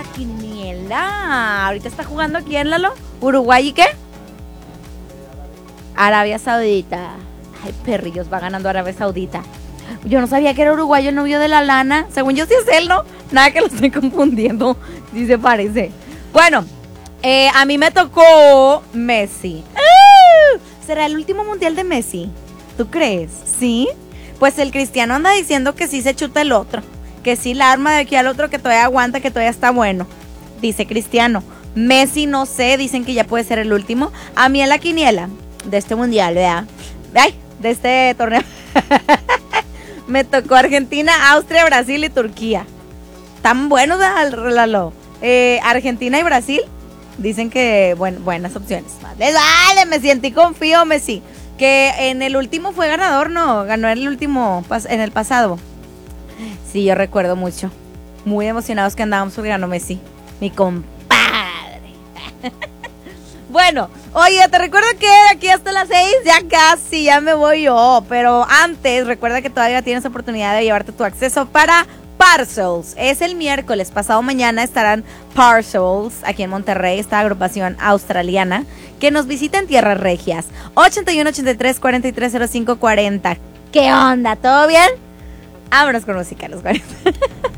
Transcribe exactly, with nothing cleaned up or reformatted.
Quiniela. Ahorita está jugando quién, Lalo. ¿Uruguay y qué? Arabia Saudita. Ay, perrillos, va ganando Arabia Saudita. Yo no sabía que era uruguayo el novio de la Lana. Según yo sí es él, ¿no? Nada que lo estoy confundiendo. Sí se parece. Bueno, eh, a mí me tocó Messi. ¡Ah! ¿Será el último mundial de Messi? ¿Tú crees? ¿Sí? Pues el Cristiano anda diciendo que sí se chuta el otro. Que sí la arma de aquí al otro, que todavía aguanta, que todavía está bueno. Dice Cristiano. Messi no sé, dicen que ya puede ser el último. A mí en la quiniela de este mundial, ¿verdad? Ay, de este torneo. Me tocó Argentina, Austria, Brasil y Turquía. Tan buenos, Lalo. Eh, Argentina y Brasil. Dicen que bueno, buenas opciones. Vale, vale, me sentí confío, Messi. Que en el último fue ganador, ¿no? Ganó en el último, en el pasado. Sí, yo recuerdo mucho. Muy emocionados que andábamos porque ganó Messi. Mi compadre. Bueno, oye, te recuerdo que de aquí hasta las seis ya casi, ya me voy yo. Pero antes, recuerda que todavía tienes oportunidad de llevarte tu acceso para Parcels. Es el miércoles, pasado mañana estarán Parcels aquí en Monterrey, esta agrupación australiana que nos visita en Tierras Regias. ochenta y uno, ochenta y tres, cuarenta y tres, cero cinco, cuarenta. ¿Qué onda? ¿Todo bien? Vámonos con música, los cuarenta.